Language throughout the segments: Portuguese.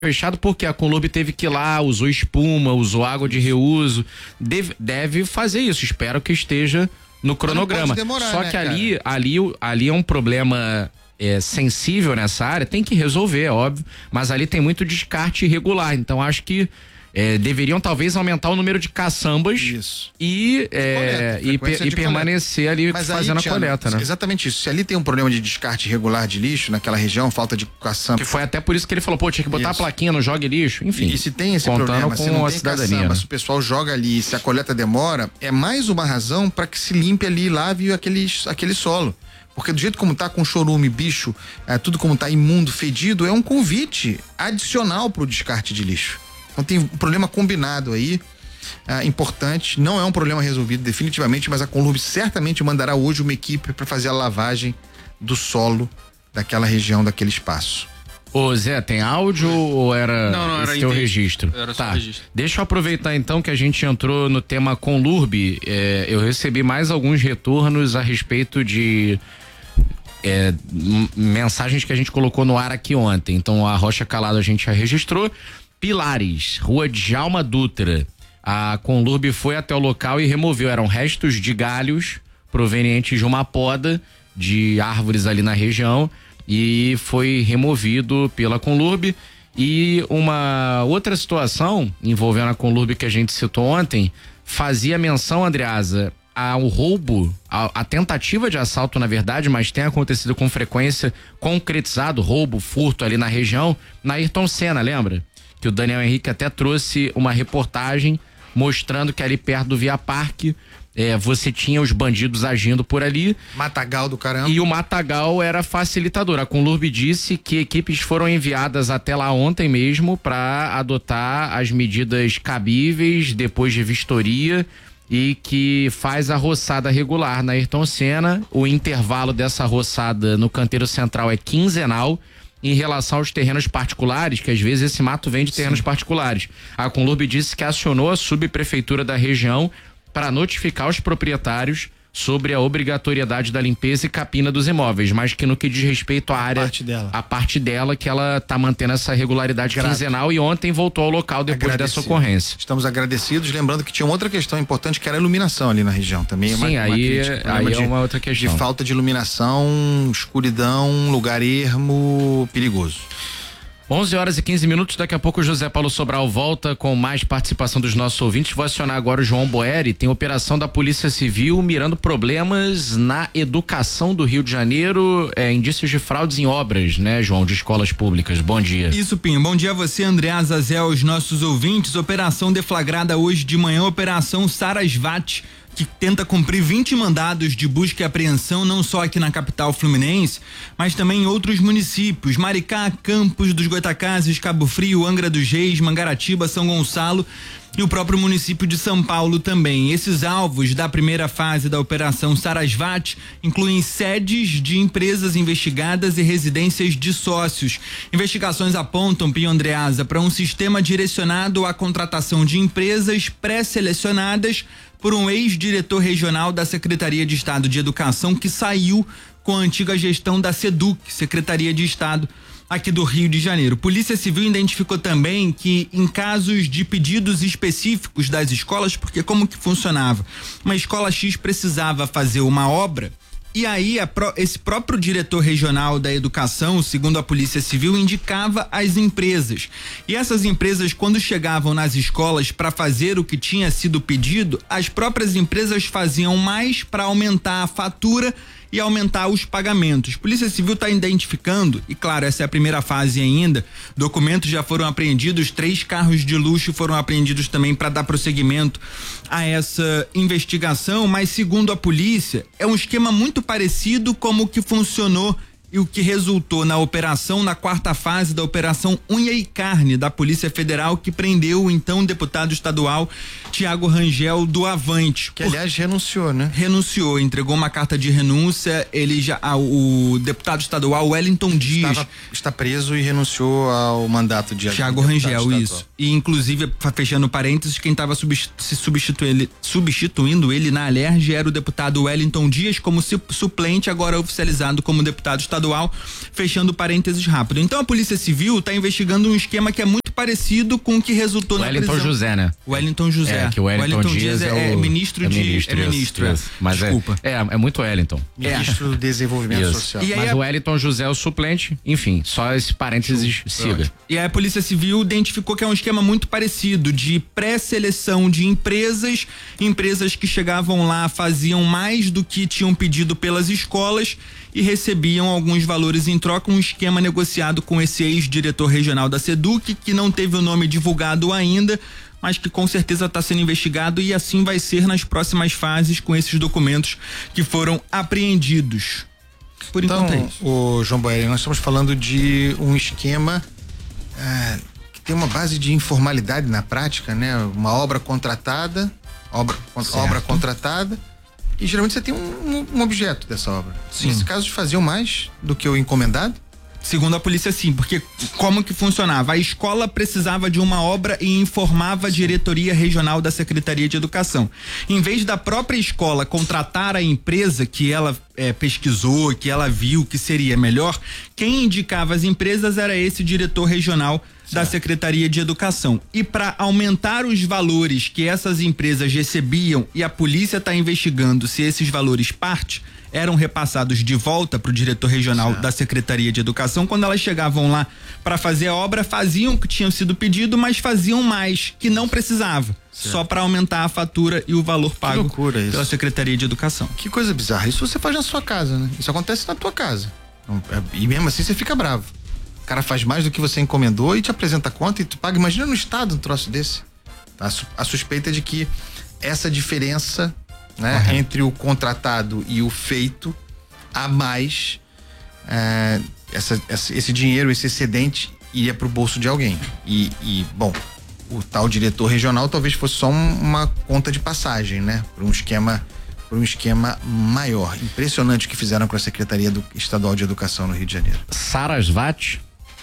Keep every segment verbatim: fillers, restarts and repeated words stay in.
fechado porque a Conlurb teve que ir lá, usou espuma, usou água de reuso, deve, deve fazer isso, espero que esteja no cronograma. Demorar, Só né, que ali, ali, ali é um problema é, sensível nessa área, tem que resolver, é óbvio, mas ali tem muito descarte irregular, então acho que É, deveriam talvez aumentar o número de caçambas isso. e, é, coleta, e, e permanecer ali Mas fazendo aí, a coleta, né? Exatamente isso. Se ali tem um problema de descarte irregular de lixo naquela região, falta de caçamba. Que foi até por isso que ele falou, pô, tinha que botar isso. a plaquinha no jogue lixo, enfim. E, e se tem esse problema, com se não a tem cidadania, caçamba, né? se o pessoal joga ali, se a coleta demora, é mais uma razão para que se limpe ali, lave aquele, aquele solo. Porque do jeito como tá com chorume, bicho, é, tudo como tá imundo, fedido, é um convite adicional pro descarte de lixo. Então tem um problema combinado aí, ah, importante, não é um problema resolvido definitivamente, mas a Conlurb certamente mandará hoje uma equipe para fazer a lavagem do solo daquela região, daquele espaço. Ô Zé, tem áudio ou era, não, não, era esse teu registro? Era tá. só registro. Deixa eu aproveitar então que a gente entrou no tema Conlurb, é, eu recebi mais alguns retornos a respeito de É, mensagens que a gente colocou no ar aqui ontem. Então a Rocha Calado a gente já registrou. Pilares, Rua Djalma Dutra. A Conlurb foi até o local e removeu, eram restos de galhos provenientes de uma poda de árvores ali na região e foi removido pela Conlurb. E uma outra situação envolvendo a Conlurb que a gente citou ontem fazia menção, Andreasa, ao roubo, a, a tentativa de assalto, na verdade, mas tem acontecido com frequência, concretizado, roubo, furto ali na região, na Ayrton Senna, lembra? Que o Daniel Henrique até trouxe uma reportagem mostrando que ali perto do Via Parque, é, você tinha os bandidos agindo por ali. Matagal do caramba. E o Matagal era facilitador. A Conlurb disse que equipes foram enviadas até lá ontem mesmo para adotar as medidas cabíveis depois de vistoria e que faz a roçada regular na Ayrton Senna. O intervalo dessa roçada no canteiro central é quinzenal. Em relação aos terrenos particulares, que às vezes esse mato vem de terrenos Sim. particulares. A Conlurb disse que acionou a subprefeitura da região para notificar os proprietários sobre a obrigatoriedade da limpeza e capina dos imóveis, mas que no que diz respeito à área, parte dela. a parte dela que ela tá mantendo essa regularidade Grato. quinzenal e ontem voltou ao local depois dessa ocorrência. Estamos agradecidos, lembrando que tinha outra questão importante que era a iluminação ali na região também. Sim, uma, aí, uma crítica, aí de, é uma outra questão. De falta de iluminação, escuridão, lugar ermo, perigoso. onze horas e quinze minutos, daqui a pouco o José Paulo Sobral volta com mais participação dos nossos ouvintes. Vou acionar agora o João Boeri, tem operação da Polícia Civil mirando problemas na educação do Rio de Janeiro, é, indícios de fraudes em obras, né, João, de escolas públicas. Bom dia. Isso, Pinho. Bom dia a você, Andreasa Zé, aos nossos ouvintes. Operação deflagrada hoje de manhã, Operação Sarasvati, que tenta cumprir vinte mandados de busca e apreensão, não só aqui na capital fluminense, mas também em outros municípios: Maricá, Campos dos Goitacazes, Cabo Frio, Angra dos Reis, Mangaratiba, São Gonçalo e o próprio município de São Paulo também. Esses alvos da primeira fase da Operação Sarasvati incluem sedes de empresas investigadas e residências de sócios. Investigações apontam, Pio Andreasa, para um sistema direcionado à contratação de empresas pré-selecionadas por um ex-diretor regional da Secretaria de Estado de Educação que saiu com a antiga gestão da SEDUC, Secretaria de Estado aqui do Rio de Janeiro. Polícia Civil identificou também que em casos de pedidos específicos das escolas, porque como que funcionava? Uma escola X precisava fazer uma obra e aí a, esse próprio diretor regional da educação, segundo a Polícia Civil, indicava as empresas. E essas empresas, quando chegavam nas escolas para fazer o que tinha sido pedido, as próprias empresas faziam mais para aumentar a fatura e aumentar os pagamentos. Polícia Civil está identificando, e claro, essa é a primeira fase ainda, documentos já foram apreendidos, três carros de luxo foram apreendidos também para dar prosseguimento a essa investigação, mas segundo a polícia, é um esquema muito parecido como o que funcionou e o que resultou na operação, na quarta fase da Operação Unha e Carne da Polícia Federal, que prendeu o então deputado estadual Tiago Rangel do Avante. Que aliás renunciou, né? Renunciou, entregou uma carta de renúncia, ele já, ah, o deputado estadual Wellington Dias. Estava, está preso e renunciou ao mandato de Tiago Rangel, estadual. Isso. E inclusive, fechando parênteses, quem estava se substituindo, substituindo ele na Alerj era o deputado Wellington Dias como suplente, agora oficializado como deputado estadual. estadual, fechando parênteses rápido. Então a Polícia Civil está investigando um esquema que é muito parecido com o que resultou na prisão. Wellington José, né? Wellington José. É, que o Wellington, Wellington Dias, Dias é, é, o, ministro é de... ministro, é ministro, isso, isso. Mas Desculpa. É, é, é muito Wellington. Ministro do Desenvolvimento Isso. Social. E aí Mas a- o Wellington José é o suplente, enfim, só esse parênteses siga. E aí a Polícia Civil identificou que é um esquema muito parecido de pré-seleção de empresas, empresas que chegavam lá faziam mais do que tinham pedido pelas escolas e recebiam alguns valores em troca, um esquema negociado com esse ex-diretor regional da SEDUC, que não teve o nome divulgado ainda, mas que com certeza está sendo investigado e assim vai ser nas próximas fases com esses documentos que foram apreendidos. Por Então, enquanto é isso. o João Boeri, nós estamos falando de um esquema é, que tem uma base de informalidade na prática, né? Uma obra contratada, obra, obra contratada, e geralmente você tem um, um objeto dessa obra. Sim. Nesse caso, faziam mais do que o encomendado? Segundo a polícia, sim, porque como que funcionava? A escola precisava de uma obra e informava a diretoria regional da Secretaria de Educação. Em vez da própria escola contratar a empresa que ela é, pesquisou, que ela viu que seria melhor, quem indicava as empresas era esse diretor regional da Secretaria de Educação. E para aumentar os valores que essas empresas recebiam, e a polícia está investigando se esses valores parte eram repassados de volta para o diretor regional certo. da Secretaria de Educação, quando elas chegavam lá para fazer a obra, faziam o que tinham sido pedido, mas faziam mais, que não precisava, certo. só para aumentar a fatura e o valor pago pela Secretaria de Educação. Que coisa bizarra, isso você faz na sua casa, né? Isso acontece na tua casa, e mesmo assim você fica bravo. O cara faz mais do que você encomendou e te apresenta a conta e tu paga. Imagina no estado um troço desse. Tá? A suspeita é de que essa diferença, né, uhum. entre o contratado e o feito a mais, é, essa, essa, esse dinheiro, esse excedente ia pro bolso de alguém. E, e bom, o tal diretor regional talvez fosse só um, uma conta de passagem, né? Para um esquema, para um esquema maior. Impressionante o que fizeram com a Secretaria do, Estadual de Educação no Rio de Janeiro. Sarasvati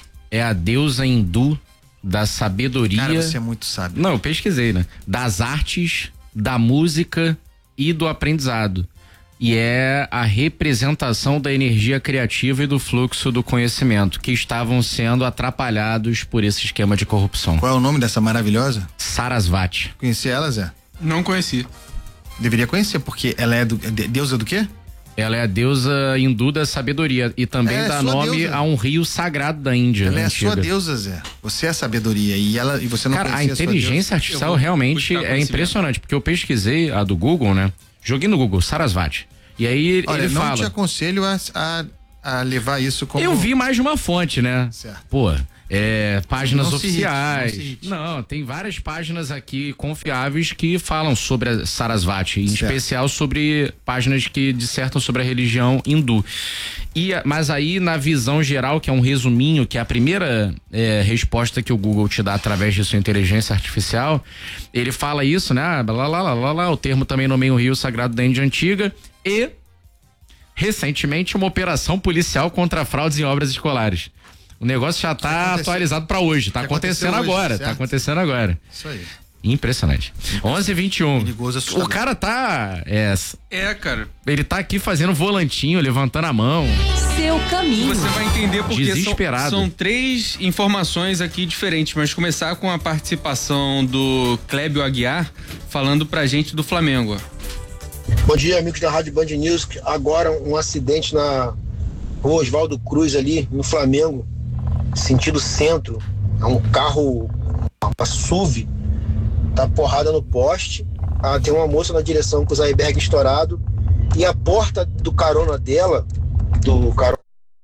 é a deusa hindu da sabedoria. Cara, você é muito sábio. Não, eu pesquisei, né? Das artes, da música e do aprendizado. E é a representação da energia criativa e do fluxo do conhecimento que estavam sendo atrapalhados por esse esquema de corrupção. Qual é o nome dessa maravilhosa? Sarasvati. Conheci ela, Zé? Não conheci. Deveria conhecer, porque ela é do, de, deusa do quê? Ela é a deusa hindu da sabedoria e também é, dá nome deusa. a um rio sagrado da Índia. Ela é a antiga. sua deusa, Zé. Você é a sabedoria e ela e você não Cara, a conhecia inteligência a artificial realmente é impressionante, porque eu pesquisei a do Google, né? Joguei no Google, Sarasvati. E aí Olha, ele não fala... te aconselho a, a, a levar isso como... Eu vi mais de uma fonte, né? Certo. Pô, é, páginas não oficiais. Se irrite, não, se irrite. Não, tem várias páginas aqui confiáveis que falam sobre a Sarasvati, em Certo. especial sobre páginas que dissertam sobre a religião hindu. E, mas aí, na visão geral, que é um resuminho, que é a primeira é, resposta que o Google te dá através de sua inteligência artificial, ele fala isso, né? Blá, blá, blá, blá, blá, o termo também nomeia o rio sagrado da Índia Antiga e, recentemente, uma operação policial contra fraudes em obras escolares. O negócio já tá atualizado para hoje, tá acontecendo agora, hoje, tá acontecendo agora. Isso aí. Impressionante. onze e vinte e um. Perigoso, O assustador. cara tá. É, É, cara. ele tá aqui fazendo volantinho, levantando a mão. Seu caminho. Você vai entender porque são, Desesperado. são três informações aqui diferentes, mas começar com a participação do Clébio Aguiar falando pra gente do Flamengo. Bom dia, amigos da Rádio Band News. Agora um acidente na rua Oswaldo Cruz ali, no Flamengo, sentido centro. É um carro, uma S U V, tá porrada no poste. Ah, tem uma moça na direção com os airbags estourado e a porta do carona dela, do carona,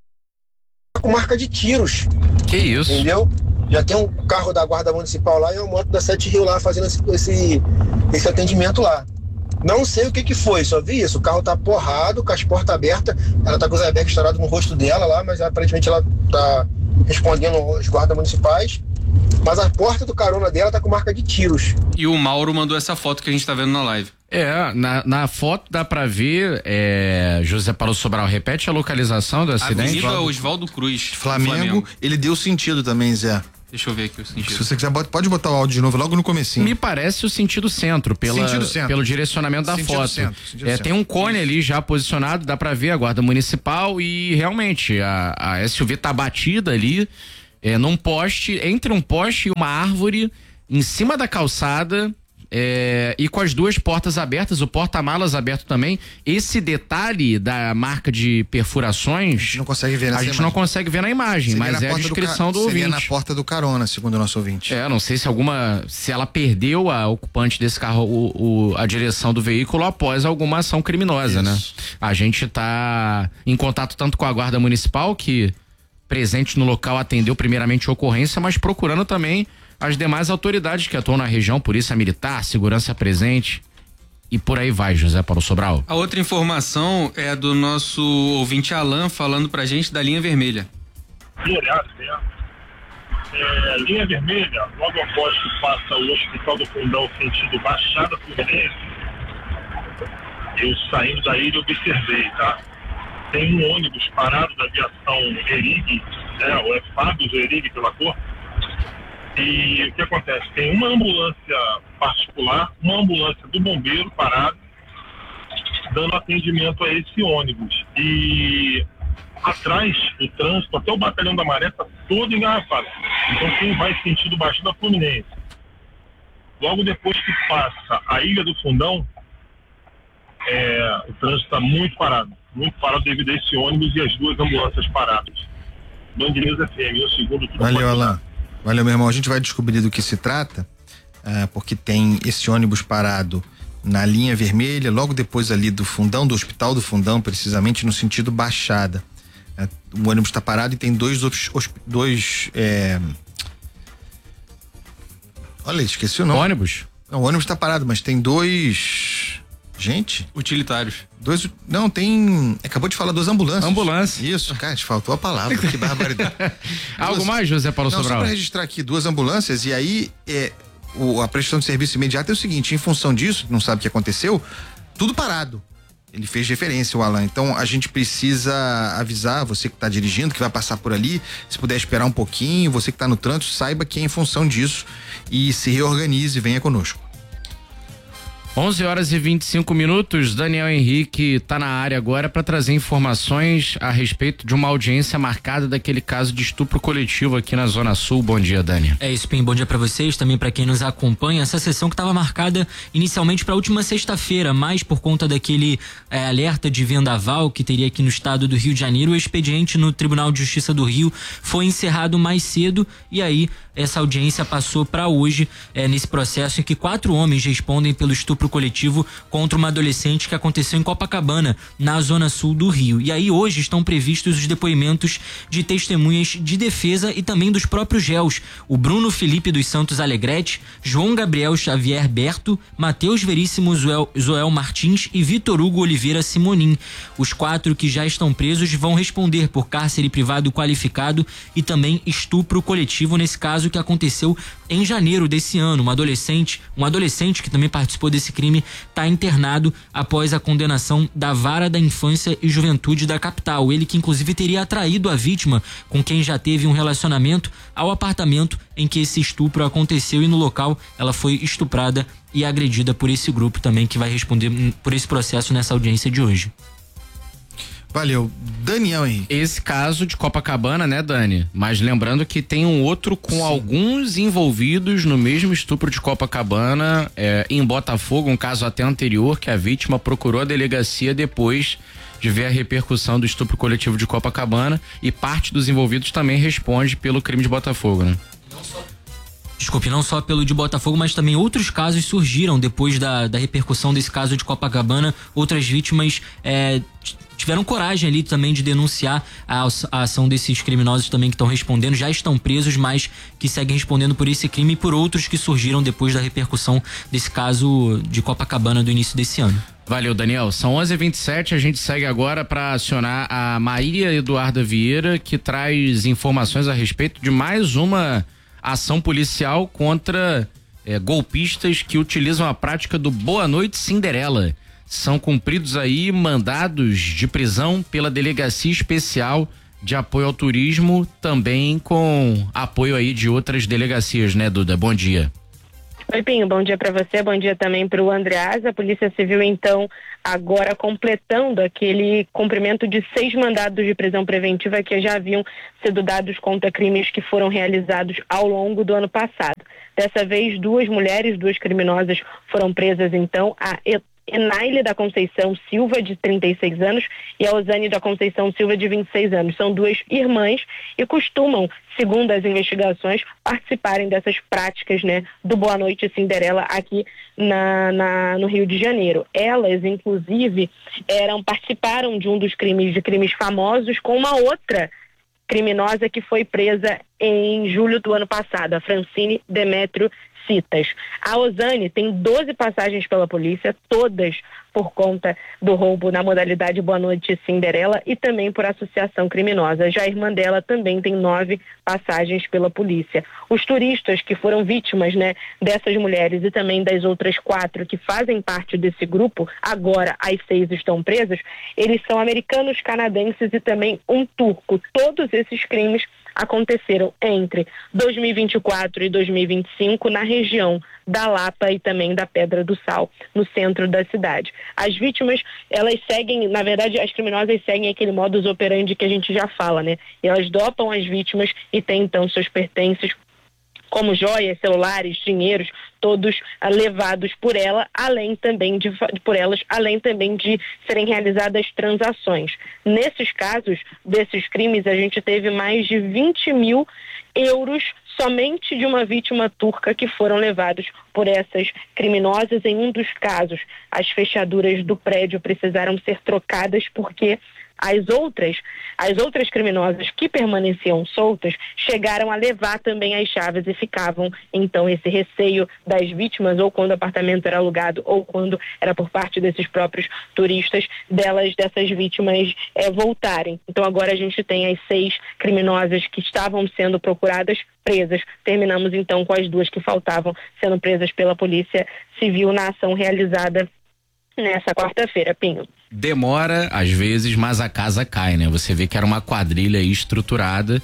tá com marca de tiros. Que isso? Entendeu? Já tem um carro da Guarda Municipal lá e uma moto da Sete Rio lá fazendo esse, esse, esse atendimento lá. Não sei o que que foi, só vi isso. O carro tá porrado, com as portas abertas. Ela tá com os airbags estourados no rosto dela lá, mas aparentemente ela tá respondendo aos guardas municipais. Mas a porta do carona dela tá com marca de tiros. E o Mauro mandou essa foto que a gente tá vendo na live. É, na, na foto dá pra ver, é, José Paulo Sobral, repete a localização do acidente. Avenida Oswaldo Cruz. Flamengo, Flamengo. ele deu sentido também, Zé. Deixa eu ver aqui o sentido. Se você quiser, pode botar o áudio de novo logo no comecinho. Me parece o sentido centro, pela, Sentido centro. pelo direcionamento da Sentido foto. centro, sentido É, centro. tem um cone ali já posicionado, dá pra ver a guarda municipal e realmente a, a S U V tá batida ali é, num poste, entre um poste e uma árvore, em cima da calçada. É, e com as duas portas abertas, o porta-malas aberto também. Esse detalhe da marca de perfurações, A gente não consegue ver nessa a gente imagem. não consegue ver na imagem, Seria mas na é a porta do descrição ca- do, Seria ouvinte. na porta do carona, segundo o nosso ouvinte. É, não sei se alguma, se ela perdeu a ocupante desse carro, o, o- a direção do veículo após alguma ação criminosa, Isso. né? A gente tá em contato tanto com a guarda municipal, que presente no local atendeu primeiramente a ocorrência, mas procurando também as demais autoridades que atuam na região, polícia militar, segurança presente e por aí vai, José Paulo Sobral. A outra informação é do nosso ouvinte Alan falando pra gente da linha vermelha. Direto, né? É, linha vermelha, logo após que passa o Hospital do Fundão sentido Baixada Fluminense, eu saindo daí eu observei, tá? Tem um ônibus parado da aviação Erig, né? Ou é Fábio do Erig pela cor. E o que acontece? Tem uma ambulância particular, uma ambulância do bombeiro parada, dando atendimento a esse ônibus. E atrás, o trânsito, até o batalhão da Maré, está todo engarrafado. Então quem vai sentido Baixada Fluminense, logo depois que passa a Ilha do Fundão, é, o trânsito está muito parado. Muito parado devido a esse ônibus e as duas ambulâncias paradas. Band News F M, um segundo. Tudo Valeu, pode- Alan. Valeu, meu irmão. A gente vai descobrir do que se trata, ah, porque tem esse ônibus parado na linha vermelha, logo depois ali do Fundão, do Hospital do Fundão, precisamente no sentido Baixada. Ah, o ônibus está parado e tem dois, os- os- dois é... Olha, esqueci o nome. Ônibus? Não, o ônibus está parado, mas tem dois... Gente? Utilitários. Dois... Não, tem... Acabou de falar duas ambulâncias. Ambulância. Isso, cara, te faltou a palavra, que barbaridade. Algo Duas- mais, José Paulo Não, só Sobral? para registrar aqui duas ambulâncias, e aí é, o, a prestação de serviço imediato é o seguinte: em função disso, não sabe o que aconteceu, tudo parado. Ele fez referência, o Alan. Então a gente precisa avisar você que está dirigindo, que vai passar por ali, se puder esperar um pouquinho, você que está no trânsito, saiba que é em função disso e se reorganize e venha conosco. onze horas e vinte e cinco minutos, Daniel Henrique tá na área agora para trazer informações a respeito de uma audiência marcada daquele caso de estupro coletivo aqui na Zona Sul. Bom dia, Dani. É isso, Pim. Bom dia pra vocês, também pra quem nos acompanha. Essa sessão que estava marcada inicialmente pra última sexta-feira, mas por conta daquele é, alerta de vendaval que teria aqui no estado do Rio de Janeiro, o expediente no Tribunal de Justiça do Rio foi encerrado mais cedo e aí essa audiência passou pra hoje, é, nesse processo em que quatro homens respondem pelo estupro coletivo contra uma adolescente que aconteceu em Copacabana, na Zona Sul do Rio. E aí hoje estão previstos os depoimentos de testemunhas de defesa e também dos próprios réus, o Bruno Felipe dos Santos Alegrete, João Gabriel Xavier Berto, Matheus Veríssimo Zoel, Zoel Martins e Vitor Hugo Oliveira Simonim. Os quatro que já estão presos vão responder por cárcere privado qualificado e também estupro coletivo, nesse caso que aconteceu em janeiro desse ano. Uma adolescente, um adolescente que também participou desse crime está internado após a condenação da Vara da Infância e Juventude da capital. Ele que inclusive teria atraído a vítima, com quem já teve um relacionamento, ao apartamento em que esse estupro aconteceu, e no local ela foi estuprada e agredida por esse grupo também, que vai responder por esse processo nessa audiência de hoje. Valeu. Daniel Henrique. Esse caso de Copacabana, né, Dani? Mas lembrando que tem um outro com Sim. alguns envolvidos no mesmo estupro de Copacabana, é, em Botafogo, um caso até anterior, que a vítima procurou a delegacia depois de ver a repercussão do estupro coletivo de Copacabana, e parte dos envolvidos também responde pelo crime de Botafogo, né? Desculpe, não só pelo de Botafogo, mas também outros casos surgiram depois da, da repercussão desse caso de Copacabana. Outras vítimas é, tiveram coragem ali também de denunciar a, a ação desses criminosos também que estão respondendo, já estão presos, mas que seguem respondendo por esse crime e por outros que surgiram depois da repercussão desse caso de Copacabana do início desse ano. Valeu, Daniel. São onze e vinte e sete, a gente segue agora para acionar a Maria Eduarda Vieira, que traz informações a respeito de mais uma ação policial contra é, golpistas que utilizam a prática do Boa Noite Cinderela. São cumpridos aí mandados de prisão pela Delegacia Especial de apoio ao turismo, também com apoio aí de outras delegacias, né, Duda? Bom dia. Oi, Pinho, bom dia para você, bom dia também para o Andreasa. A Polícia Civil, então, agora completando aquele cumprimento de seis mandados de prisão preventiva que já haviam sido dados contra crimes que foram realizados ao longo do ano passado. Dessa vez, duas mulheres, duas criminosas foram presas, então, a Enaile da Conceição Silva, de trinta e seis anos, e a Osane da Conceição Silva, de vinte e seis anos. São duas irmãs e costumam, segundo as investigações, participarem dessas práticas, né, do Boa Noite Cinderela aqui na, na, no Rio de Janeiro. Elas, inclusive, eram, participaram de um dos crimes, de crimes famosos com uma outra criminosa que foi presa em julho do ano passado, a Francine Demétrio Citas. A Osane tem doze passagens pela polícia, todas por conta do roubo na modalidade Boa Noite Cinderela e também por associação criminosa. Já a irmã dela também tem nove passagens pela polícia. Os turistas que foram vítimas, né, dessas mulheres e também das outras quatro que fazem parte desse grupo, agora as seis estão presas, eles são americanos, canadenses e também um turco. Todos esses crimes aconteceram entre dois mil e vinte e quatro e dois mil e vinte e cinco na região da Lapa e também da Pedra do Sal, no centro da cidade. As vítimas, elas seguem, na verdade, as criminosas seguem aquele modus operandi que a gente já fala, né? Elas dopam as vítimas e têm, então, seus pertences, como joias, celulares, dinheiros, todos ah, levados por ela, além também de, por elas, além também de serem realizadas transações. Nesses casos, desses crimes, a gente teve mais de vinte mil euros somente de uma vítima turca que foram levados por essas criminosas. Em um dos casos, as fechaduras do prédio precisaram ser trocadas porque as outras, as outras criminosas que permaneciam soltas chegaram a levar também as chaves e ficavam, então, esse receio das vítimas, ou quando o apartamento era alugado, ou quando era por parte desses próprios turistas, delas, dessas vítimas é, voltarem. Então, agora a gente tem as seis criminosas que estavam sendo procuradas presas. Terminamos, então, com as duas que faltavam sendo presas pela Polícia Civil na ação realizada nessa quarta-feira, Pinho. Demora, às vezes, mas a casa cai, né? Você vê que era uma quadrilha aí estruturada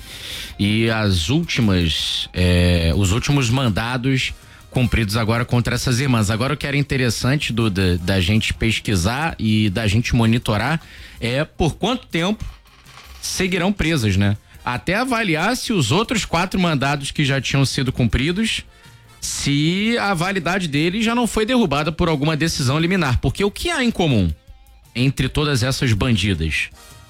e as últimas, é, os últimos mandados cumpridos agora contra essas irmãs. Agora o que era interessante do, da, da gente pesquisar e da gente monitorar é por quanto tempo seguirão presas, né? Até avaliar se os outros quatro mandados que já tinham sido cumpridos, se a validade deles já não foi derrubada por alguma decisão liminar. Porque o que há em comum entre todas essas bandidas?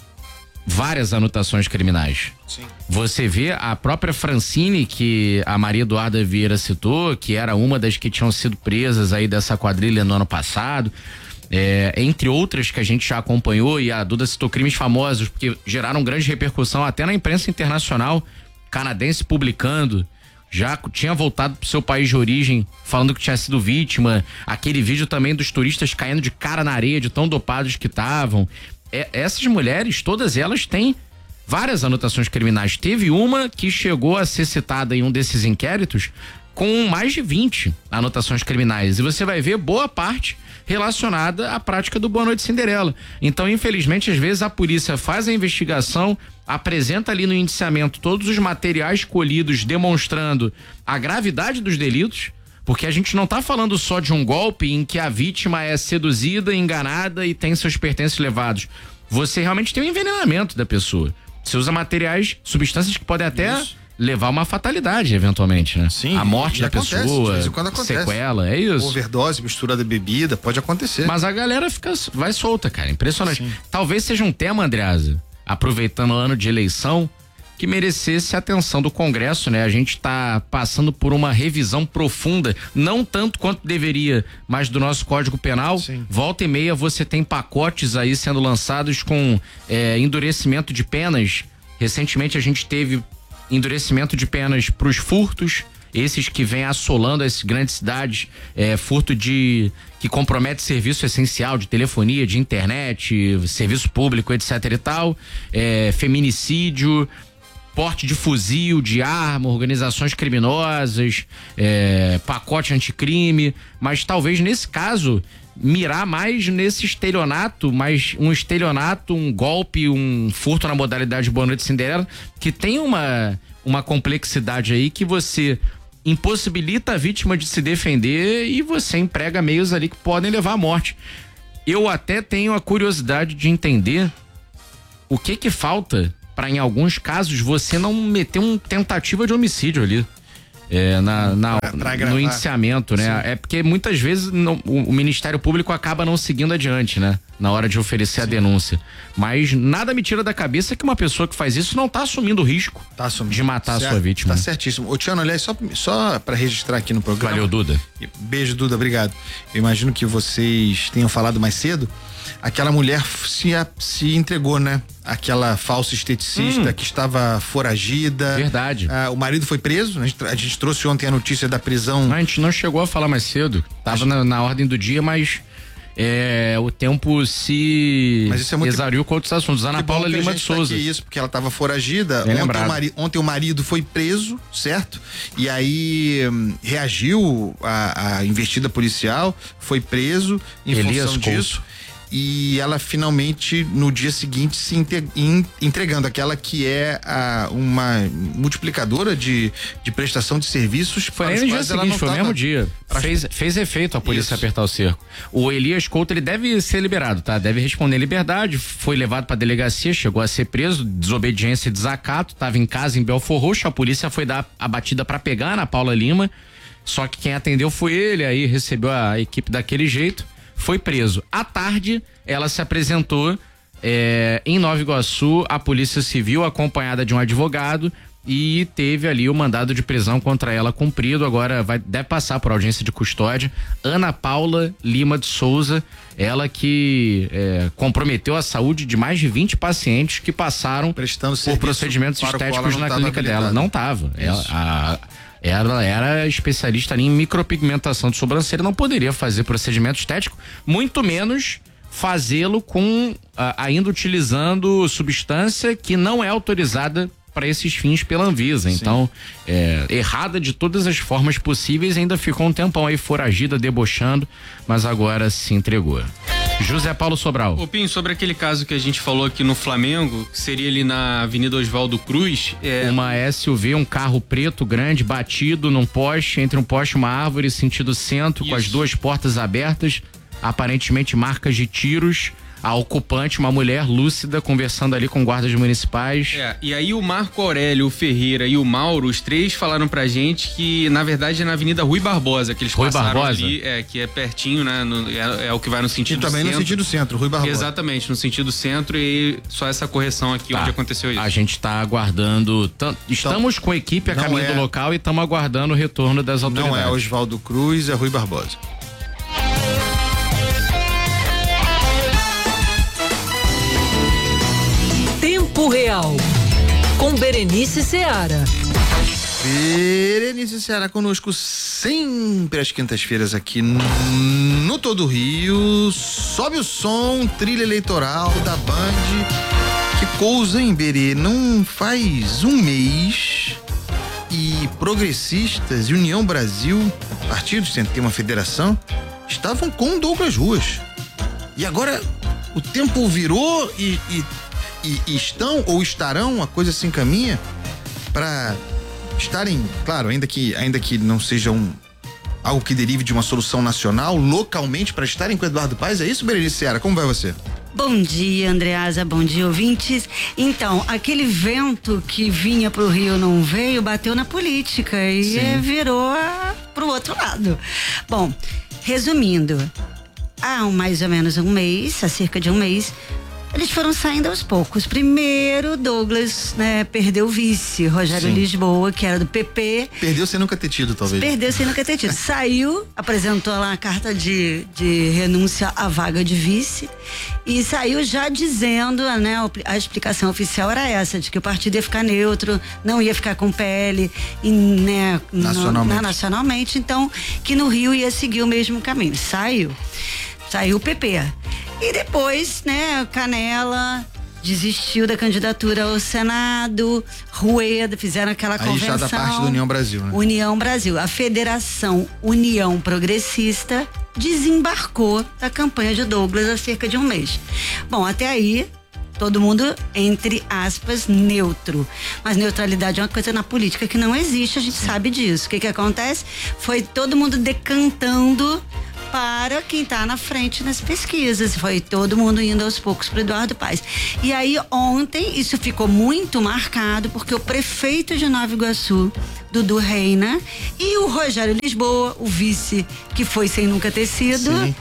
Várias anotações criminais. Sim. Você vê a própria Francine, que a Maria Eduarda Vieira citou, que era uma das que tinham sido presas aí dessa quadrilha no ano passado, é, entre outras que a gente já acompanhou, e a Duda citou crimes famosos, porque geraram grande repercussão até na imprensa internacional, canadense publicando, já tinha voltado pro seu país de origem falando que tinha sido vítima, aquele vídeo também dos turistas caindo de cara na areia de tão dopados que estavam. É, essas mulheres, todas elas têm várias anotações criminais. Teve uma que chegou a ser citada em um desses inquéritos com mais de vinte anotações criminais, e você vai ver boa parte relacionada à prática do Boa Noite Cinderela. Então, infelizmente, às vezes a polícia faz a investigação, apresenta ali no indiciamento todos os materiais colhidos demonstrando a gravidade dos delitos, porque a gente não tá falando só de um golpe em que a vítima é seduzida, enganada e tem seus pertences levados. Você realmente tem um envenenamento da pessoa. Você usa materiais, substâncias que podem até isso. levar a uma fatalidade, eventualmente, né? Sim. A morte da acontece, pessoa, de vez em quando acontece. Sequela, é isso. Overdose, misturada de bebida, pode acontecer. Mas a galera fica, vai solta, cara, impressionante. Sim. Talvez seja um tema, Andreasa, aproveitando o ano de eleição, que merecesse a atenção do Congresso, né? A gente tá passando por uma revisão profunda, não tanto quanto deveria, mas do nosso Código Penal. Sim. Volta e meia você tem pacotes aí sendo lançados com é, endurecimento de penas. Recentemente a gente teve endurecimento de penas para os furtos, esses que vêm assolando as grandes cidades, é, furto de que compromete serviço essencial de telefonia, de internet, serviço público, etc e tal, é, feminicídio. porte de fuzil, de arma, organizações criminosas, é, pacote anticrime, mas talvez nesse caso mirar mais nesse estelionato, mais um estelionato, um golpe, um furto na modalidade Boa Noite Cinderela, que tem uma, uma complexidade aí que você impossibilita a vítima de se defender e você emprega meios ali que podem levar à morte. Eu até tenho a curiosidade de entender o que que falta para, em alguns casos, você não meter uma tentativa de homicídio ali. É, na, na, pra, pra no indiciamento, né? Sim. É porque muitas vezes não, o, o Ministério Público acaba não seguindo adiante, né? Na hora de oferecer Sim. a denúncia. Mas nada me tira da cabeça que uma pessoa que faz isso não tá assumindo o risco tá assumindo. de matar certo. a sua vítima. Tá certíssimo. Ô Tiano, aliás, só, só pra registrar aqui no programa. Valeu, Duda. Beijo, Duda, obrigado. Eu imagino que vocês tenham falado mais cedo. Aquela mulher se, se entregou, né? Aquela falsa esteticista hum. que estava foragida. Verdade. Ah, o marido foi preso. A gente, a gente trouxe ontem a notícia da prisão. Não, a gente não chegou a falar mais cedo. Tava gente... na, na ordem do dia, mas é, o tempo se mas isso é muito... exauriu com outros assuntos. Ana Paula Lima de Souza. Tá isso, porque ela estava foragida. Ontem o, mari... ontem o marido foi preso, certo? E aí hum, reagiu a, a investida policial, foi preso em Elias função Couto. disso. E ela finalmente, no dia seguinte, se entregando, aquela que é a, uma multiplicadora de, de prestação de serviços. Foi nem no dia seguinte, foi no mesmo dia. Fez, fez efeito a polícia Isso. apertar o cerco. O Elias Couto, ele deve ser liberado, tá? Deve responder em liberdade, foi levado pra delegacia, chegou a ser preso, desobediência e desacato, tava em casa em Belfor Roxo, a polícia foi dar a batida pra pegar na Paula Lima, só que quem atendeu foi ele, aí recebeu a equipe daquele jeito. Foi preso. À tarde, ela se apresentou é, em Nova Iguaçu, a Polícia Civil, acompanhada de um advogado, e teve ali o mandado de prisão contra ela cumprido. Agora vai, deve passar por audiência de custódia. Ana Paula Lima de Souza, ela que é, comprometeu a saúde de mais de vinte pacientes que passaram Prestando por procedimentos estéticos na clínica dela. Não estava. Ela, a, Ela era especialista ali em micropigmentação de sobrancelha, não poderia fazer procedimento estético, muito menos fazê-lo com uh, ainda utilizando substância que não é autorizada para esses fins pela Anvisa. Sim. Então, é, errada de todas as formas possíveis, ainda ficou um tempão aí foragida, debochando, mas agora se entregou. José Paulo Sobral. Ô Pinho, sobre aquele caso que a gente falou aqui no Flamengo, que seria ali na Avenida Oswaldo Cruz. É... Uma S U V, um carro preto grande, batido num poste, entre um poste e uma árvore, sentido centro, Isso. com as duas portas abertas, aparentemente marcas de tiros. A ocupante, uma mulher lúcida, conversando ali com guardas municipais. É, e aí o Marco Aurélio, o Ferreira e o Mauro, os três falaram pra gente que, na verdade, é na Avenida Rui Barbosa, que eles Rui passaram Barbosa? ali, é, que é pertinho, né? No, é, é o que vai no sentido e também centro. no sentido centro, Rui Barbosa. Exatamente, no sentido centro, e só essa correção aqui tá. onde aconteceu isso. A gente tá aguardando, tam, estamos então, com a equipe a caminho é, do local e estamos aguardando o retorno das autoridades. Não é Oswaldo Cruz, é Rui Barbosa. Tempo Real, com Berenice Seara. Berenice Seara conosco sempre às quintas-feiras aqui no, no Todo Rio. Sobe o som, trilha eleitoral da Band. Que coisa, hein, Berê? Não faz um mês e progressistas e União Brasil, partidos sem ter uma federação, estavam com Douglas Ruas. E agora o tempo virou e, e E, e estão ou estarão, a coisa se encaminha para estarem, claro, ainda que, ainda que não seja um, algo que derive de uma solução nacional, localmente, para estarem com o Eduardo Paes. É isso, Berenice Seara? Como vai você? Bom dia, Andreasa, bom dia, ouvintes. Então, aquele vento que vinha pro Rio não veio, bateu na política e Sim. virou a, pro outro lado. Bom, resumindo, há um, mais ou menos um mês, há cerca de um mês, eles foram saindo aos poucos. Primeiro, Douglas, né, perdeu o vice, Rogério Sim. Lisboa, que era do P P. Perdeu sem nunca ter tido, talvez. Perdeu sem nunca ter tido. Saiu, apresentou lá a carta de, de renúncia à vaga de vice e saiu já dizendo, né, a explicação oficial era essa, de que o partido ia ficar neutro, não ia ficar com P L, e, né, nacionalmente. No, nacionalmente, então, que no Rio ia seguir o mesmo caminho. Saiu. Saiu o P P. E depois, né, Canela desistiu da candidatura ao Senado. Rueda, fizeram aquela Aí convenção. já da parte do União Brasil, né? União Brasil. A Federação União Progressista desembarcou da campanha de Douglas há cerca de um mês. Bom, até aí, todo mundo, entre aspas, neutro. Mas neutralidade é uma coisa na política que não existe, a gente Sim. sabe disso. O que que acontece? Foi todo mundo decantando para quem está na frente nas pesquisas. Foi todo mundo indo aos poucos para Eduardo Paes. E aí, ontem, isso ficou muito marcado, porque o prefeito de Nova Iguaçu, Dudu Reina, e o Rogério Lisboa, o vice, que foi sem nunca ter sido, Sim.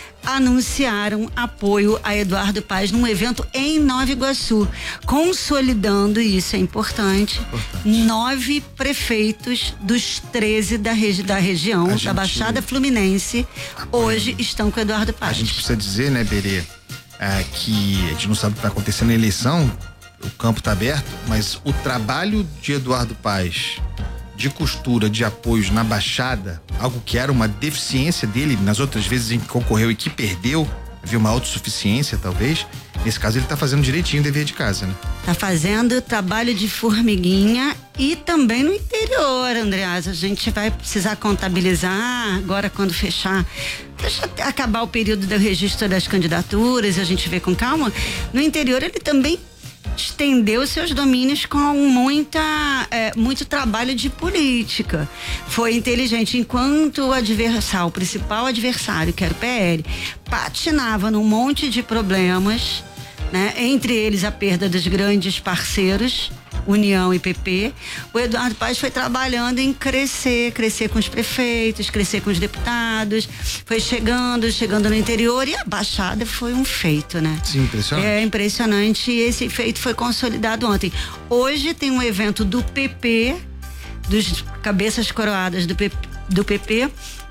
anunciaram apoio a Eduardo Paes num evento em Nova Iguaçu, consolidando, e isso é importante, importante. nove prefeitos dos treze da, regi da região, gente, da Baixada Fluminense, hoje estão com Eduardo Paes. A gente precisa dizer, né, Berê, é, que a gente não sabe o que vai acontecer na eleição, o campo está aberto, mas o trabalho de Eduardo Paes de costura de apoios na Baixada, algo que era uma deficiência dele nas outras vezes em que concorreu e que perdeu, havia uma autossuficiência talvez, nesse caso ele tá fazendo direitinho o dever de casa, né? Tá fazendo trabalho de formiguinha e também no interior, Andreas, a gente vai precisar contabilizar agora quando fechar, deixa acabar o período do registro das candidaturas, a gente vê com calma, no interior ele também estendeu seus domínios com muita, é, muito trabalho de política. Foi inteligente. Enquanto o adversário, o principal adversário, que era o P L, patinava num monte de problemas, né? Entre eles a perda dos grandes parceiros, União e P P, o Eduardo Paes foi trabalhando em crescer, crescer com os prefeitos, crescer com os deputados, foi chegando, chegando no interior, e a Baixada foi um feito, né? Sim, impressionante. É impressionante, e esse feito foi consolidado ontem. Hoje tem um evento do P P, dos cabeças coroadas do P P, do P P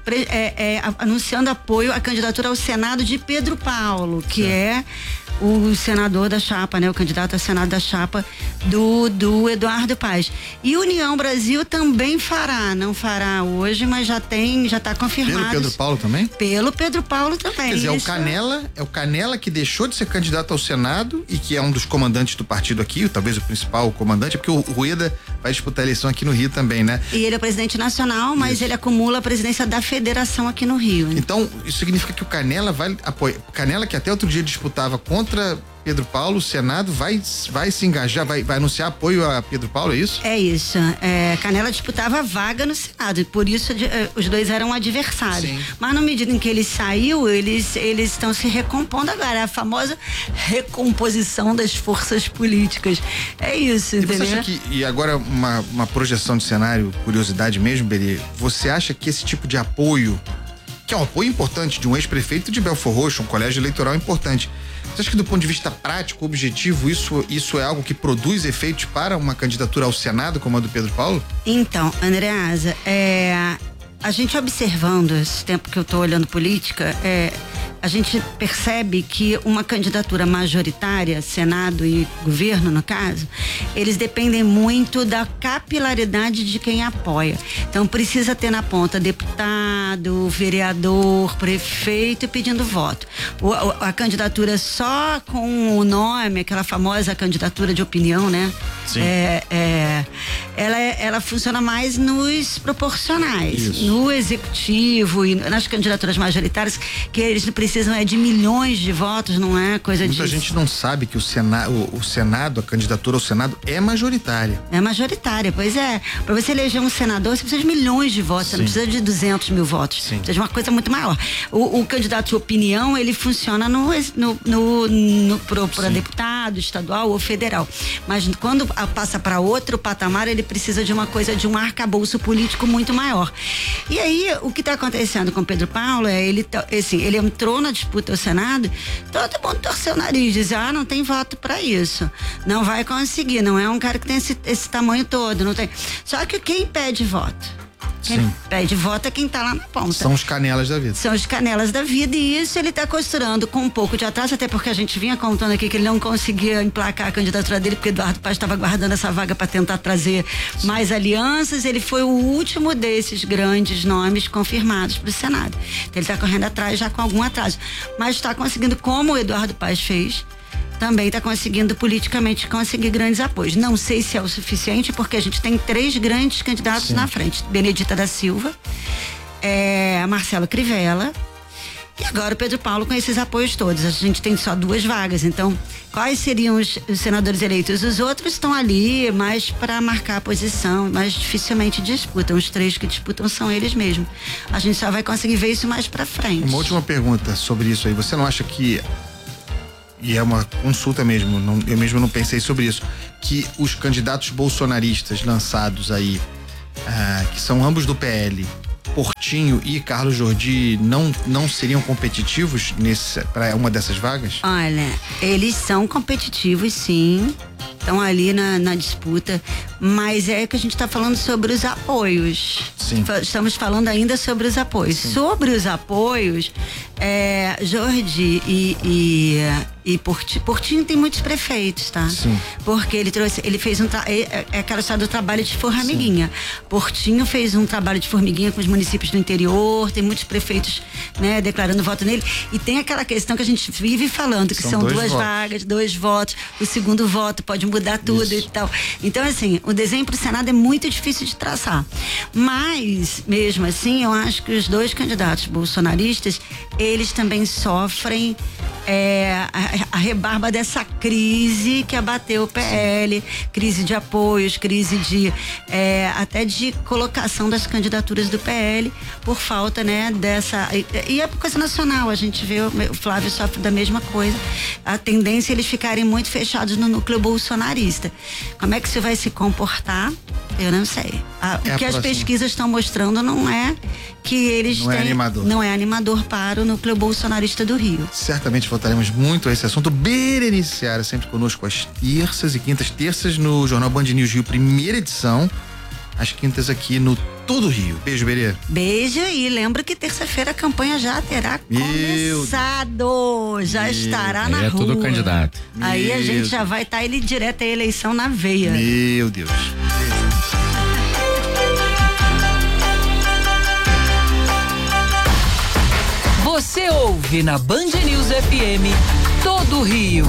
é, é, anunciando apoio à candidatura ao Senado de Pedro Paulo, que é, é o senador da chapa, né? O candidato a Senado da chapa do, do Eduardo Paes. E União Brasil também fará, não fará hoje, mas já tem, já está confirmado. Pelo Pedro Paulo também? Pelo Pedro Paulo também. Quer dizer, é o Isso. Canela, é o Canela que deixou de ser candidato ao Senado e que é um dos comandantes do partido aqui, talvez o principal comandante, porque o Rueda vai disputar a eleição aqui no Rio também, né? E ele é presidente nacional, mas isso. ele acumula a presidência da federação aqui no Rio. Hein? Então, isso significa que o Canela vai apoiar. O Canela, que até outro dia disputava contra Pedro Paulo, o Senado vai, vai se engajar, vai, vai anunciar apoio a Pedro Paulo, é isso? É isso. É, Canela disputava a vaga no Senado e por isso é, os dois eram adversários. Sim. Mas na medida em que ele saiu, eles eles estão se recompondo agora. É a famosa recomposição das forças políticas. É isso, e entendeu? Você acha que, e agora uma, uma projeção de cenário, curiosidade mesmo, Berê, você acha que esse tipo de apoio, que é um apoio importante de um ex-prefeito de Belford Roxo, um colégio eleitoral importante, você acha que do ponto de vista prático, objetivo, isso, isso é algo que produz efeitos para uma candidatura ao Senado como a do Pedro Paulo? Então, Andreasa, é, a gente observando esse tempo que eu estou olhando política, é, a gente percebe que uma candidatura majoritária, Senado e governo, no caso, eles dependem muito da capilaridade de quem apoia. Então precisa ter na ponta deputado, vereador, prefeito pedindo voto. O, a, a candidatura só com o nome, aquela famosa candidatura de opinião, né? Sim. É, é, ela, ela funciona mais nos proporcionais, Isso. no executivo e nas candidaturas majoritárias, que eles precisam é de milhões de votos, não é coisa disso. Muita gente não sabe que o Senado, o, o Senado, a candidatura ao Senado é majoritária. É majoritária, pois é. Para você eleger um senador, você precisa de milhões de votos, Sim. você não precisa de duzentos mil votos. Sim. Precisa de uma coisa muito maior. O, o candidato de opinião, ele funciona no, no, no, no para deputado, estadual ou federal. Mas quando passa para outro patamar, ele precisa de uma coisa, de um arcabouço político muito maior. E aí, o que está acontecendo com Pedro Paulo é, ele, assim, ele entrou na disputa ao Senado, todo mundo torceu o nariz, dizia, ah, não tem voto para isso, não vai conseguir, não é um cara que tem esse, esse tamanho todo, não tem. Só que quem pede voto? Quem Sim. pede voto é quem tá lá na ponta. São os canelas da vida. São os canelas da vida, e isso ele tá costurando com um pouco de atraso, até porque a gente vinha contando aqui que ele não conseguia emplacar a candidatura dele, porque Eduardo Paes estava guardando essa vaga para tentar trazer Sim. mais alianças. Ele foi o último desses grandes nomes confirmados para o Senado. Então ele tá correndo atrás já com algum atraso, mas está conseguindo, como o Eduardo Paes fez, também está conseguindo politicamente conseguir grandes apoios. Não sei se é o suficiente, porque a gente tem três grandes candidatos Sim. na frente. Benedita da Silva, é, Marcelo Crivella e agora o Pedro Paulo com esses apoios todos. A gente tem só duas vagas, então quais seriam os, os senadores eleitos? Os outros estão ali mais para marcar a posição, mas dificilmente disputam. Os três que disputam são eles mesmos. A gente só vai conseguir ver isso mais para frente. Uma última pergunta sobre isso aí. Você não acha que, e é uma consulta mesmo, não, eu mesmo não pensei sobre isso, que os candidatos bolsonaristas lançados aí, ah, que são ambos do P L, Portinho e Carlos Jordi, não, não seriam competitivos para uma dessas vagas? Olha, eles são competitivos, sim. Estão ali na, na disputa, mas é que a gente está falando sobre os apoios. Sim. Estamos falando ainda sobre os apoios. Sim. Sobre os apoios, é, Jordi e, e, e Portinho, Portinho tem muitos prefeitos, tá? Sim. Porque ele trouxe, ele fez um tra- é, é aquela história do trabalho de formiguinha. Sim. Portinho fez um trabalho de formiguinha com os municípios do interior, tem muitos prefeitos, né, declarando voto nele. E tem aquela questão que a gente vive falando, que são, são duas votos. vagas, dois votos, o segundo voto pode mudar tudo Isso. e tal. Então, assim, o desenho pro Senado é muito difícil de traçar. Mas, mesmo assim, eu acho que os dois candidatos bolsonaristas, eles também sofrem é, a, a rebarba dessa crise que abateu o P L, crise de apoios, crise de é, até de colocação das candidaturas do P L por falta, né, dessa, e, e é coisa nacional, a gente vê, o Flávio sofre da mesma coisa, a tendência é eles ficarem muito fechados no núcleo bolsonarista. Como é que isso vai se comportar? Eu não sei. A, é o que as pesquisas estão mostrando não é que eles não têm, é animador. não é animador para o núcleo bolsonarista do Rio. Certamente voltaremos muito a esse assunto. Berenice Seara sempre conosco às terças e quintas, terças no Jornal Band News Rio, primeira edição, às quintas aqui no Todo Rio. Beijo, Berê. Beijo, e lembra que terça-feira a campanha já terá Meu começado, já Meu estará na é rua. É tudo candidato. Aí Meu a gente Deus. já vai estar tá ele direto à eleição na veia. Meu Deus. Você ouve na Band News F M Todo Rio.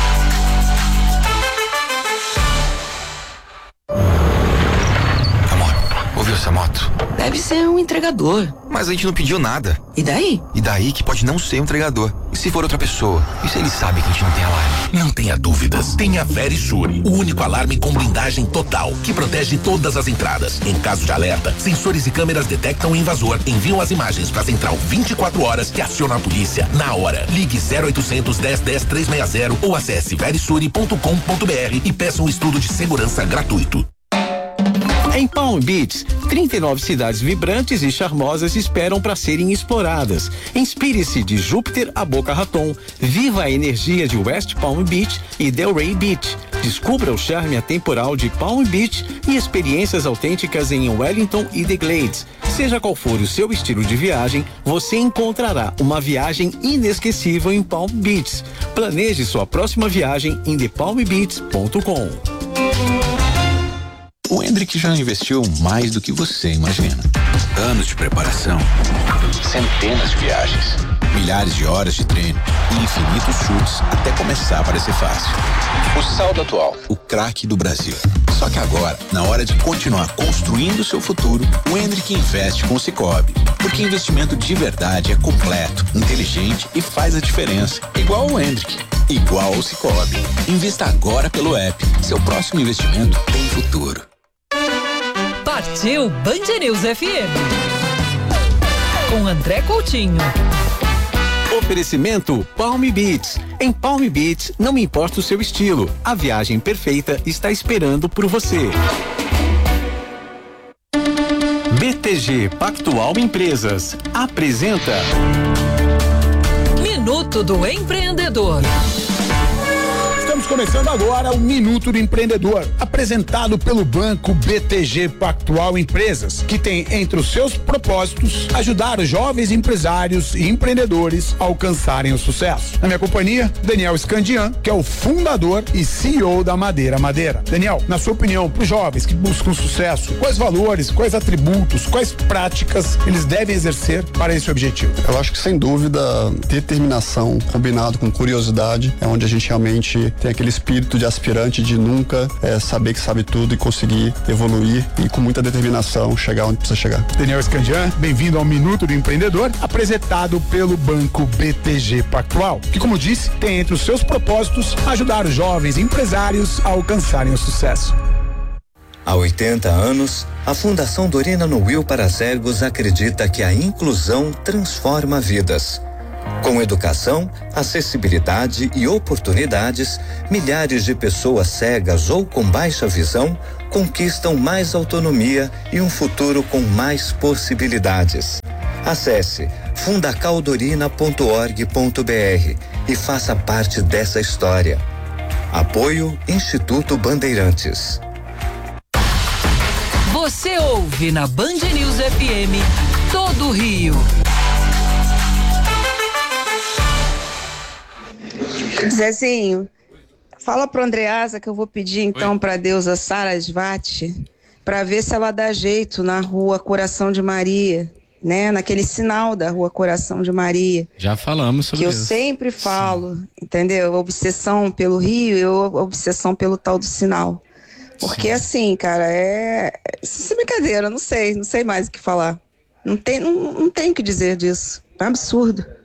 Amor, ouviu essa moto? Deve ser um entregador. Mas a gente não pediu nada. E daí? E daí que pode não ser um entregador. E se for outra pessoa? E se ele sabe que a gente não tem alarme? Não tenha dúvidas. Tenha Verisure, o único alarme com blindagem total, que protege todas as entradas. Em caso de alerta, sensores e câmeras detectam o invasor, enviam as imagens para a central vinte e quatro horas e aciona a polícia na hora. Ligue zero oitocentos, dez, dez, trezentos e sessenta ou acesse verisure ponto com ponto br e peça um estudo de segurança gratuito. Em Palm Beach, trinta e nove cidades vibrantes e charmosas esperam para serem exploradas. Inspire-se de Júpiter a Boca Raton. Viva a energia de West Palm Beach e Delray Beach. Descubra o charme atemporal de Palm Beach e experiências autênticas em Wellington e The Glades. Seja qual for o seu estilo de viagem, você encontrará uma viagem inesquecível em Palm Beach. Planeje sua próxima viagem em the palm beach ponto com. O Hendrick já investiu mais do que você imagina. Anos de preparação, centenas de viagens, milhares de horas de treino e infinitos chutes até começar a parecer fácil. O saldo atual, o craque do Brasil. Só que agora, na hora de continuar construindo o seu futuro, o Hendrick investe com o Sicoob. Porque investimento de verdade é completo, inteligente e faz a diferença. Igual o Hendrick, igual o Sicoob. Invista agora pelo app. Seu próximo investimento tem futuro. Partiu Band News F M. Com André Coutinho. Oferecimento Palm Beach. Em Palm Beach, não importa o seu estilo, a viagem perfeita está esperando por você. B T G Pactual Empresas apresenta Minuto do Empreendedor. Estamos começando agora o Minuto do Empreendedor, apresentado pelo Banco B T G Pactual Empresas, que tem entre os seus propósitos ajudar os jovens empresários e empreendedores a alcançarem o sucesso. Na minha companhia, Daniel Scandian, que é o fundador e C E O da Madeira Madeira. Daniel, na sua opinião, para os jovens que buscam sucesso, quais valores, quais atributos, quais práticas eles devem exercer para esse objetivo? Eu acho que, sem dúvida, determinação combinado com curiosidade é onde a gente realmente tem aquele espírito de aspirante, de nunca é, saber que sabe tudo e conseguir evoluir e com muita determinação chegar onde precisa chegar. Daniel Scandian, bem-vindo ao Minuto do Empreendedor, apresentado pelo Banco B T G Pactual, que, como disse, tem entre os seus propósitos ajudar os jovens empresários a alcançarem o sucesso. Há oitenta anos, a Fundação Dorina Noil para Cegos acredita que a inclusão transforma vidas. Com educação, acessibilidade e oportunidades, milhares de pessoas cegas ou com baixa visão conquistam mais autonomia e um futuro com mais possibilidades. Acesse fundacaldorina ponto org ponto br e faça parte dessa história. Apoio Instituto Bandeirantes. Você ouve na Band News F M todo o Rio. Zezinho, fala pro Andreasa que eu vou pedir então pra deusa Sarasvati pra ver se ela dá jeito na rua Coração de Maria, né? Naquele sinal da rua Coração de Maria. Já falamos sobre que isso. eu sempre falo, Sim. entendeu? Obsessão pelo Rio e obsessão pelo tal do sinal. Porque Sim. assim, cara, é... Isso é brincadeira, não sei, não sei mais o que falar. Não tem, não, não tem o que dizer disso. É um absurdo.